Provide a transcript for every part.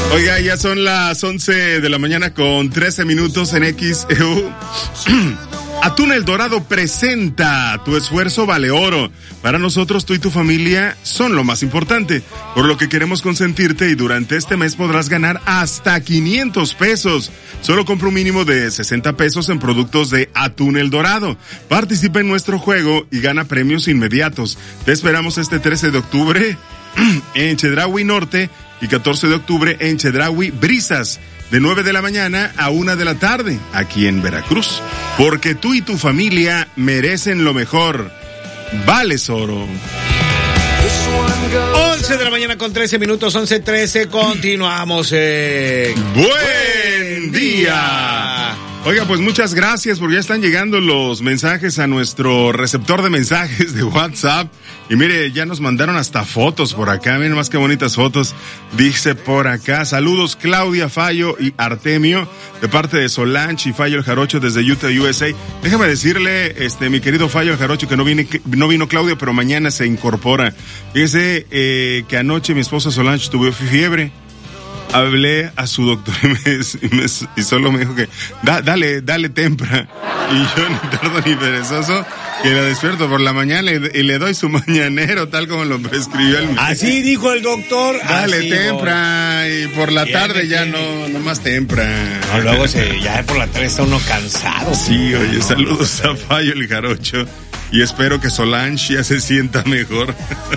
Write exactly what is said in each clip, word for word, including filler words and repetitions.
Oiga, ya son las once de la mañana con trece minutos en X E U. Atún El Dorado presenta Tu esfuerzo vale oro. Para nosotros, tú y tu familia son lo más importante, por lo que queremos consentirte y durante este mes podrás ganar hasta quinientos pesos. Solo compra un mínimo de sesenta pesos en productos de Atún El Dorado. Participa en nuestro juego y gana premios inmediatos. Te esperamos este trece de octubre en Chedraui Norte y catorce de octubre en Chedraui Brisas, de nueve de la mañana a una de la tarde, aquí en Veracruz. Porque tú y tu familia merecen lo mejor. Vales oro. once de la mañana con trece minutos, once trece, continuamos en... ¡Buen día! Oiga, pues muchas gracias porque ya están llegando los mensajes a nuestro receptor de mensajes de WhatsApp. Y mire, ya nos mandaron hasta fotos por acá, miren más que bonitas fotos. Dice por acá, saludos Claudia, Fallo y Artemio, de parte de Solange y Fallo el Jarocho desde Utah, U S A. Déjame decirle, este, mi querido Fallo el Jarocho, que no vine, que no vino Claudia, pero mañana se incorpora. Fíjese eh, que anoche mi esposa Solange tuvo fiebre. Hablé a su doctor y, me, y, me, y solo me dijo que da, dale, dale tempra. Y yo ni tardo ni perezoso que la despierto por la mañana y, y le doy su mañanero tal como lo prescribió el médico. Así dijo el doctor. Dale tempra voy. Y por la ya tarde ya no, no más tempra. No, luego se, ya por la tarde está uno cansado. Sí, oye, saludos a Fallo el Jarocho y espero que Solange ya se sienta mejor.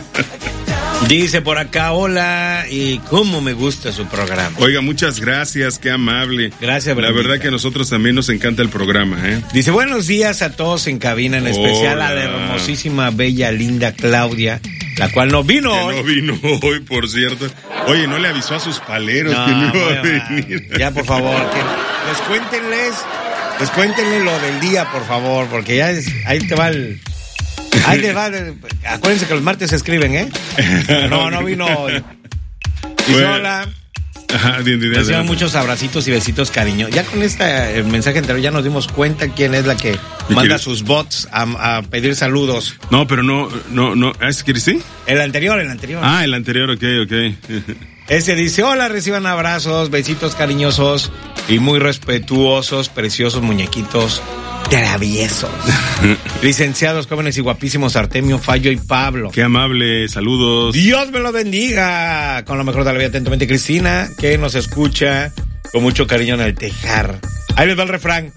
Dice por acá, hola, y cómo me gusta su programa. Oiga, muchas gracias, qué amable. Gracias, Brandita. La verdad que a nosotros también nos encanta el programa, ¿eh? Dice, buenos días a todos en cabina, en especial hola. A la hermosísima, bella, linda Claudia, la cual no vino que hoy. no vino hoy, por cierto. Oye, no le avisó a sus paleros no, que no iba bueno, a venir. Ya, por favor, que les cuéntenles, les cuéntenle lo del día, por favor, porque ya es, ahí te va el... Ahí te va, acuérdense que los martes se escriben, ¿eh? No, no vino hoy. Y bueno. Hola. Ajá, bien, bien, reciban muchos abracitos y besitos, cariño. Ya con este mensaje anterior ya nos dimos cuenta quién es la que manda quieres? sus bots a, a pedir saludos. No, pero no, no, no, ¿es Cristi? El anterior, el anterior. Ah, el anterior, ok, ok. Ese dice, hola, reciban abrazos, besitos cariñosos y muy respetuosos, preciosos muñequitos traviesos. Licenciados, jóvenes y guapísimos Artemio, Fallo y Pablo. Qué amable, saludos. Dios me lo bendiga. Con lo mejor de la vida, atentamente Cristina, que nos escucha con mucho cariño en el tejar. Ahí les va el refrán.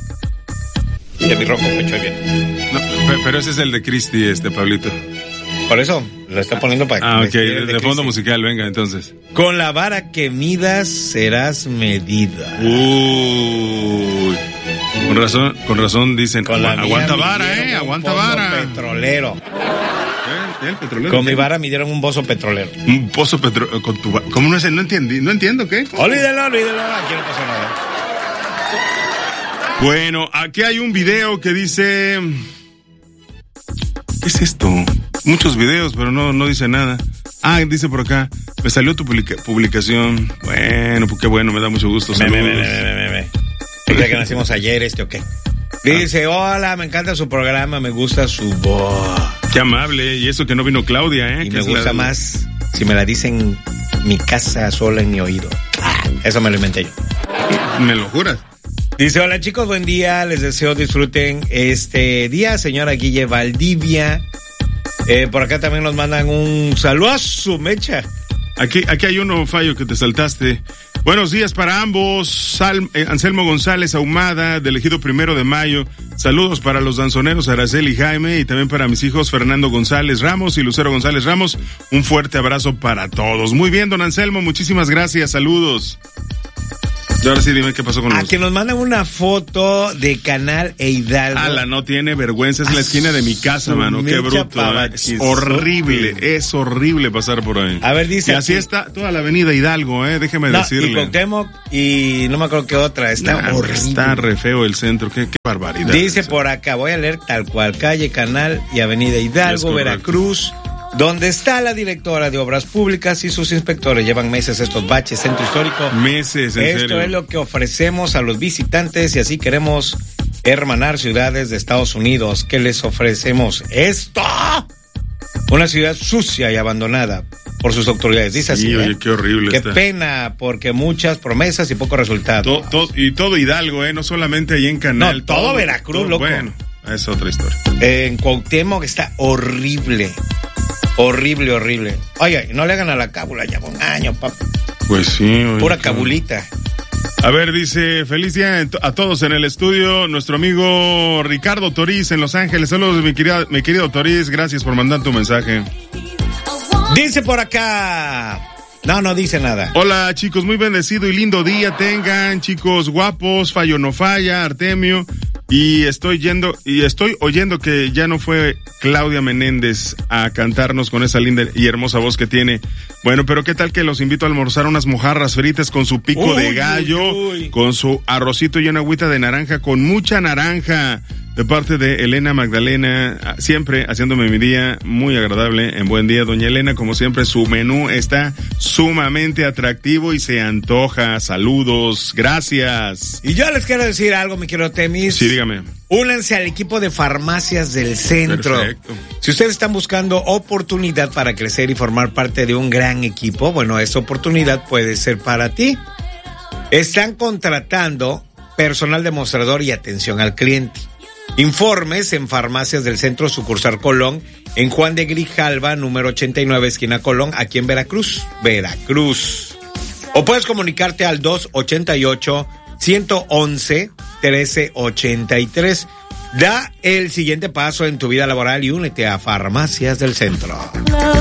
De mi rojo pecho, ahí viene. No, pero ese es el de Cristi, este, Pablito. Por eso, lo está poniendo para... Ah, ok, de, de fondo musical, venga, entonces. Con la vara que midas, serás medida. Uy... Con razón, con razón dicen, con la aguanta vara, eh, aguanta vara. Petrolero. ¿Eh? ¿El petrolero? Con mi vara midieron un pozo petrolero. Un pozo petrolero, con tu vara. ¿Cómo no es? No entendí, no entiendo, ¿qué? Olvídelo, olvídelo, aquí no pasa nada. Bueno, aquí hay un video que dice... ¿Qué es esto? Muchos videos, pero no, no dice nada. Ah, dice por acá, me salió tu publica- publicación. Bueno, pues qué bueno, me da mucho gusto. Me, me, me, me, me, me, me. ¿Crees que nacimos ayer este o qué? Dice, ah. hola, me encanta su programa, me gusta su voz. Qué amable, y eso que no vino Claudia, ¿eh? Y que me gusta la... más si me la dicen mi casa sola en mi oído. Ah, eso me lo inventé yo. ¿Me lo juras? Dice, hola chicos, buen día, les deseo disfruten este día, señora Guille Valdivia. Eh, por acá también nos mandan un saludazo, mecha. Aquí, aquí hay uno, Fallo, que te saltaste. Buenos días para ambos. Sal, eh, Anselmo González Ahumada, del Ejido Primero de Mayo. Saludos para los danzoneros Araceli y Jaime, y también para mis hijos Fernando González Ramos y Lucero González Ramos. Un fuerte abrazo para todos. Muy bien, don Anselmo, muchísimas gracias. Saludos. Y ahora sí, dime qué pasó con los... A que nos mandan una foto de Canal e Hidalgo. Ala, no tiene vergüenza, es la esquina de mi casa, mano, qué bruto. ¿Eh? Es horrible, es horrible pasar por ahí. A ver, dice... Y así aquí está toda la avenida Hidalgo, eh, déjeme no, decirle. Y Cuauhtémoc, y no me acuerdo qué otra, está no, horrible. Está re feo el centro, qué, qué barbaridad. Dice por acá, voy a leer tal cual, calle Canal y avenida Hidalgo, Veracruz, donde está la directora de Obras Públicas y sus inspectores. Llevan meses estos baches, centro histórico. Meses, en Esto serio. es lo que ofrecemos a los visitantes y así queremos hermanar ciudades de Estados Unidos. ¿Qué les ofrecemos? ¡Esto! Una ciudad sucia y abandonada. por sus autoridades. Dice sí, así. Oye, ¿eh? qué horrible. Qué está. pena, porque muchas promesas y poco resultado. To, to, y todo Hidalgo, ¿eh? No solamente ahí en Canal. No, todo, todo Veracruz, todo, loco. Bueno, es otra historia. Eh, en Cuauhtémoc está horrible. Horrible, horrible. Oye, no le hagan a la cábula, ya un año, papá. Pues sí. Oye, pura cabulita. A ver, dice, feliz día a todos en el estudio, nuestro amigo Ricardo Toriz en Los Ángeles. Saludos, mi querido, mi querido Toriz, gracias por mandar tu mensaje. Dice por acá... No, no dice nada. Hola, chicos, muy bendecido y lindo día tengan, chicos guapos, fallo no falla, Artemio, y estoy yendo, y estoy oyendo que ya no fue Claudia Menéndez a cantarnos con esa linda y hermosa voz que tiene. Bueno, pero qué tal que los invito a almorzar unas mojarras fritas con su pico uy, de gallo, uy, uy. con su arrocito y una agüita de naranja, con mucha naranja. De parte de Elena Magdalena, siempre haciéndome mi día muy agradable. En buen día, doña Elena, como siempre, su menú está sumamente atractivo y se antoja. Saludos, gracias. Y yo les quiero decir algo, mi querido Temis. Sí, dígame. Únanse al equipo de farmacias del centro. Perfecto. Si ustedes están buscando oportunidad para crecer y formar parte de un gran equipo, bueno, esta oportunidad puede ser para ti. Están contratando personal demostrador y atención al cliente. Informes en Farmacias del Centro, sucursal Colón, en Juan de Grijalva, número ochenta y nueve, esquina Colón, aquí en Veracruz, Veracruz. O puedes comunicarte al dos ochenta y ocho, ciento once, trece ochenta y tres. Da el siguiente paso en tu vida laboral y únete a Farmacias del Centro.